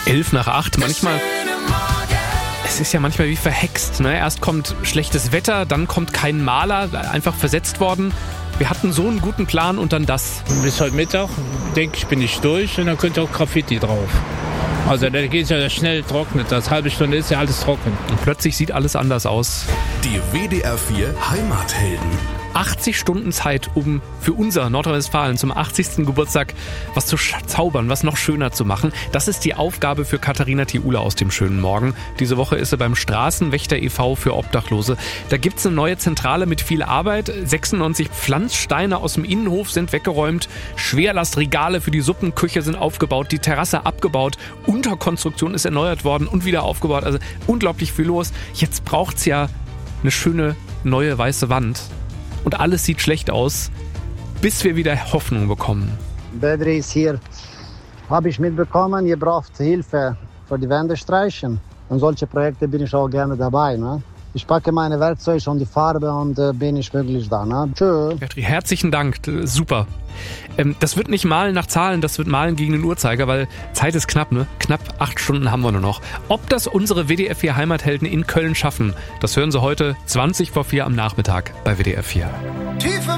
7:11. Manchmal, es ist ja manchmal wie verhext, ne? Erst kommt schlechtes Wetter, dann kommt kein Maler, einfach versetzt worden. Wir hatten so einen guten Plan und dann das. Bis heute Mittag, denke ich, bin ich durch und dann könnte auch Graffiti drauf. Also da geht es ja schnell trocknet, das halbe Stunde ist ja alles trocken. Und plötzlich sieht alles anders aus. Die WDR 4 Heimathelden. 80 Stunden Zeit, um für unser Nordrhein-Westfalen zum 80. Geburtstag was zu zaubern, was noch schöner zu machen. Das ist die Aufgabe für Katharina Thiule aus dem schönen Morgen. Diese Woche ist sie beim Straßenwächter e.V. für Obdachlose. Da gibt's eine neue Zentrale mit viel Arbeit. 96 Pflanzsteine aus dem Innenhof sind weggeräumt. Schwerlastregale für die Suppenküche sind aufgebaut. Die Terrasse abgebaut. Unterkonstruktion ist erneuert worden und wieder aufgebaut. Also unglaublich viel los. Jetzt braucht's ja eine schöne neue weiße Wand. Und alles sieht schlecht aus, bis wir wieder Hoffnung bekommen. Bedri ist hier. Habe ich mitbekommen, ihr braucht Hilfe für die Wände streichen. Und solche Projekte bin ich auch gerne dabei. Ne? Ich packe meine Werkzeuge und die Farbe und bin ich wirklich da. Ne? Tschö. Herzlichen Dank, super. Das wird nicht malen nach Zahlen, das wird malen gegen den Uhrzeiger, weil Zeit ist knapp, ne? Knapp 8 Stunden haben wir nur noch. Ob das unsere WDR 4 Heimathelden in Köln schaffen, das hören Sie heute 20:04 am Nachmittag bei WDR 4.